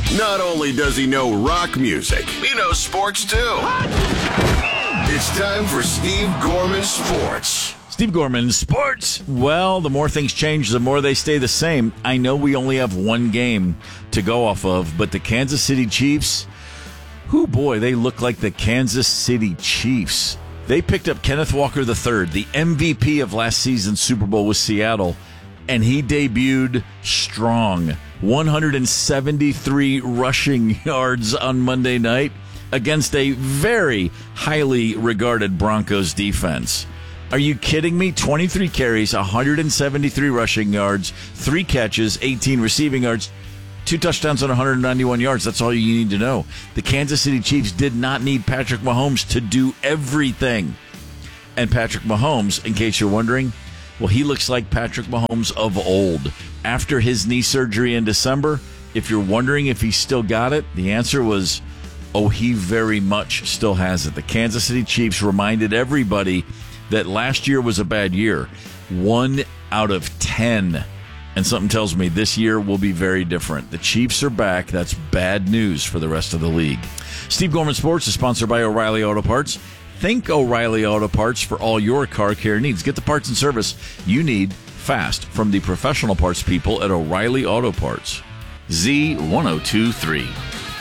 Not only does he know rock music, he knows sports too. It's time for Steve Gorman Sports. Steve Gorman Sports. Well, the more things change, the more they stay the same. I know we only have one game to go off of, but the Kansas City Chiefs, boy, they look like the Kansas City Chiefs. They picked up Kenneth Walker III, the MVP of last season's Super Bowl with Seattle, and he debuted strong. 173 rushing yards on Monday night against a very highly regarded Broncos defense. Are you kidding me? 23 carries, 173 rushing yards, 3 catches, 18 receiving yards, 2 touchdowns on 191 yards. That's all you need to know. The Kansas City Chiefs did not need Patrick Mahomes to do everything. And Patrick Mahomes, in case you're wondering, well, he looks like Patrick Mahomes of old. After his knee surgery in December, if you're wondering if he still got it, the answer was, he very much still has it. The Kansas City Chiefs reminded everybody that last year was a bad year. 1 out of 10. And something tells me this year will be very different. The Chiefs are back. That's bad news for the rest of the league. Steve Gorman Sports is sponsored by O'Reilly Auto Parts. Think O'Reilly Auto Parts for all your car care needs. Get the parts and service you need fast from the professional parts people at O'Reilly Auto Parts. Z1023.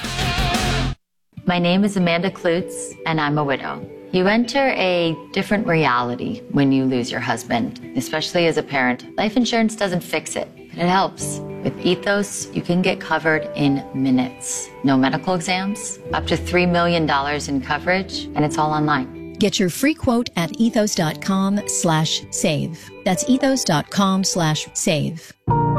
My name is Amanda Klutz, and I'm a widow. You enter a different reality when you lose your husband, especially as a parent. Life insurance doesn't fix it, but it helps. With Ethos, you can get covered in minutes. No medical exams, up to $3 million in coverage, and it's all online. Get your free quote at ethos.com/save. That's ethos.com/save.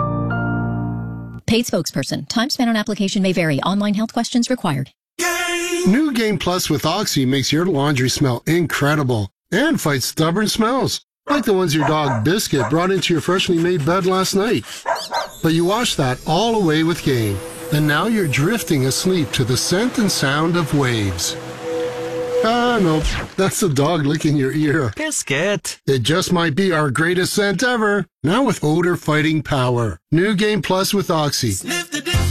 Paid spokesperson. Time spent on application may vary. Online health questions required. New Game Plus with Oxy makes your laundry smell incredible and fights stubborn smells, like the ones your dog Biscuit brought into your freshly made bed last night. But you wash that all away with Game, and now you're drifting asleep to the scent and sound of waves. No, that's the dog licking your ear. Biscuit. It just might be our greatest scent ever, now with odor-fighting power. New Game Plus with Oxy. Sniff the difference.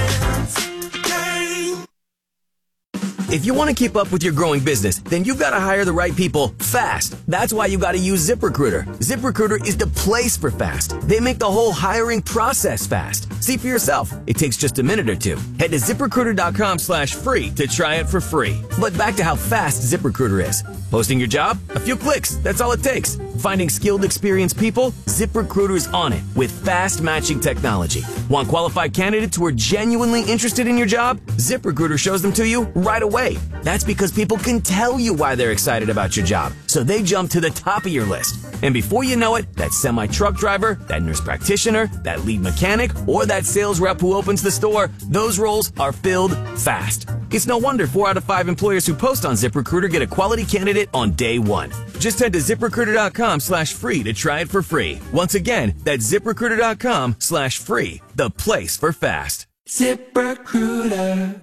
If you want to keep up with your growing business, then you've got to hire the right people fast. That's why you got to use ZipRecruiter. ZipRecruiter is the place for fast. They make the whole hiring process fast. See for yourself. It takes just a minute or two. Head to ZipRecruiter.com/free to try it for free. But back to how fast ZipRecruiter is. Posting your job? A few clicks. That's all it takes. Finding skilled, experienced people? ZipRecruiter is on it with fast matching technology. Want qualified candidates who are genuinely interested in your job? ZipRecruiter shows them to you right away. That's because people can tell you why they're excited about your job, so they jump to the top of your list. And before you know it, that semi-truck driver, that nurse practitioner, that lead mechanic, or that sales rep who opens the store, those roles are filled fast. It's no wonder 4 out of 5 employers who post on ZipRecruiter get a quality candidate on day one. Just head to ZipRecruiter.com/free to try it for free. Once again, that's ZipRecruiter.com/free, the place for fast. ZipRecruiter.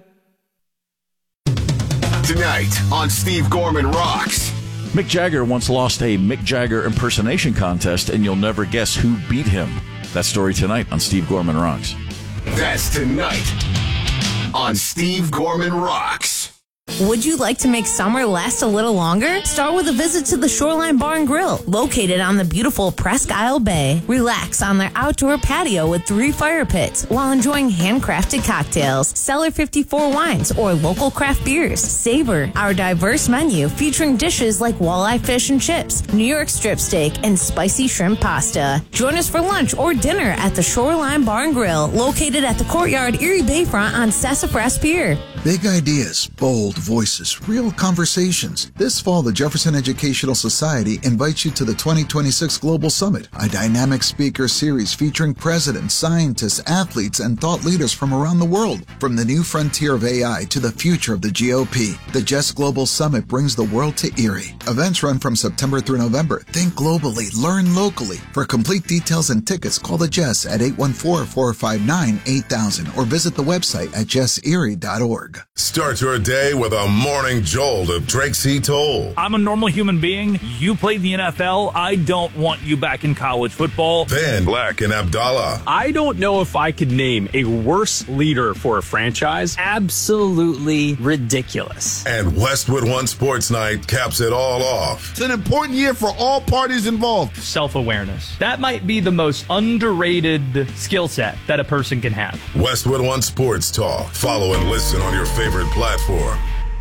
Tonight on Steve Gorman Rocks. Mick Jagger once lost a Mick Jagger impersonation contest, and you'll never guess who beat him. That story tonight on Steve Gorman Rocks. That's tonight on Steve Gorman Rocks. Would you like to make summer last a little longer? Start with a visit to the Shoreline Bar and Grill, located on the beautiful Presque Isle Bay. Relax on their outdoor patio with 3 fire pits while enjoying handcrafted cocktails, Cellar 54 wines, or local craft beers. Savor our diverse menu featuring dishes like walleye fish and chips, New York strip steak, and spicy shrimp pasta. Join us for lunch or dinner at the Shoreline Bar and Grill, located at the Courtyard Erie Bayfront on Sassafras Pier. Big ideas, bold voices, real conversations. This fall, the Jefferson Educational Society invites you to the 2026 Global Summit, a dynamic speaker series featuring presidents, scientists, athletes, and thought leaders from around the world. From the new frontier of AI to the future of the GOP, the JES Global Summit brings the world to Erie. Events run from September through November. Think globally, learn locally. For complete details and tickets, call the JES at 814-459-8000 or visit the website at jeserie.org. Start your day with a morning jolt of Drake C. Toll. I'm a normal human being. You played the NFL. I don't want you back in college football. Then Black and Abdallah. I don't know if I could name a worse leader for a franchise. Absolutely ridiculous. And Westwood One Sports Night caps it all off. It's an important year for all parties involved. Self-awareness. That might be the most underrated skill set that a person can have. Westwood One Sports Talk. Follow and listen on your favorite platform.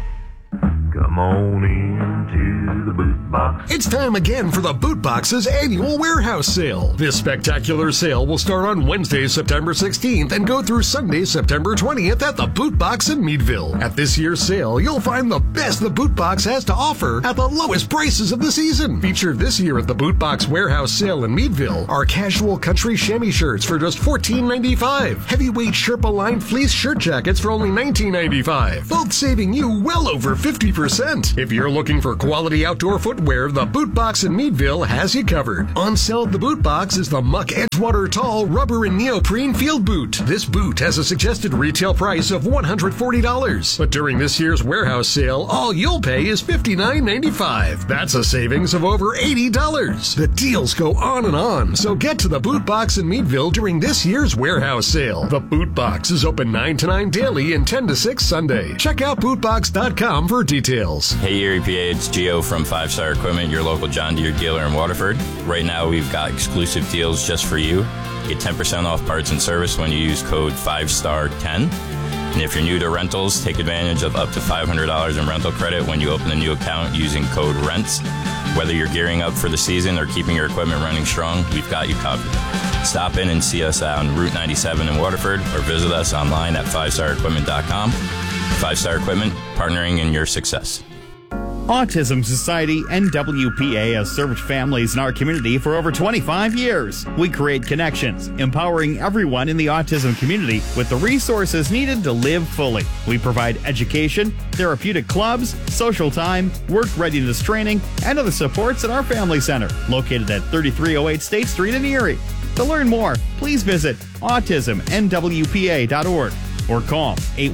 Come on into the boot box. It's time again for the Boot Box's annual warehouse sale. This spectacular sale will start on Wednesday, September 16th and go through Sunday, September 20th at the Boot Box in Meadville. At this year's sale, you'll find the best the Boot Box has to offer at the lowest prices of the season. Featured this year at the Boot Box warehouse sale in Meadville are casual country chamois shirts for just $14.95. Heavyweight Sherpa lined fleece shirt jackets for only $19.95. Both saving you well over 50%. If you're looking for quality outdoor footwear, the Boot Box in Meadville has you covered. On sale at the Boot Box is the Muck Edgewater Tall Rubber and Neoprene Field Boot. This boot has a suggested retail price of $140. But during this year's warehouse sale, all you'll pay is $59.95. That's a savings of over $80. The deals go on, so get to the Boot Box in Meadville during this year's warehouse sale. The Boot Box is open 9 to 9 daily and 10 to 6 Sunday. Check out bootbox.com for details. Hey Erie PA, it's Gio from 5 Star Equipment, your local John Deere dealer in Waterford. Right now we've got exclusive deals just for you. Get 10% off parts and service when you use code 5STAR10. And if you're new to rentals, take advantage of up to $500 in rental credit when you open a new account using code RENTS. Whether you're gearing up for the season or keeping your equipment running strong, we've got you covered. Stop in and see us on Route 97 in Waterford or visit us online at 5starequipment.com. 5 Star Equipment, partnering in your success. Autism Society NWPA has served families in our community for over 25 years. We create connections, empowering everyone in the autism community with the resources needed to live fully. We provide education, therapeutic clubs, social time, work readiness training, and other supports at our family center, located at 3308 State Street in Erie. To learn more, please visit autismnwpa.org or call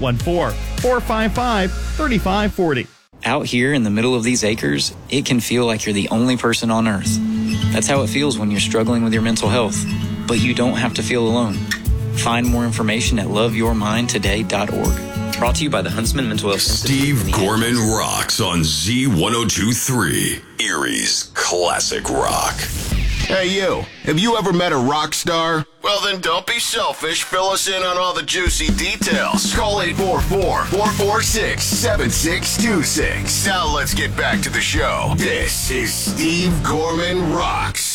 814-455-3540. Out here in the middle of these acres, it can feel like you're the only person on Earth. That's how it feels when you're struggling with your mental health. But you don't have to feel alone. Find more information at loveyourmindtoday.org. Brought to you by the Huntsman Mental Health Institute. Steve Gorman rocks on Z1023, Erie's classic rock. Hey, you. Have you ever met a rock star? Well, then don't be selfish. Fill us in on all the juicy details. Call 844-446-7626. Now let's get back to the show. This is Steve Gorman Rocks.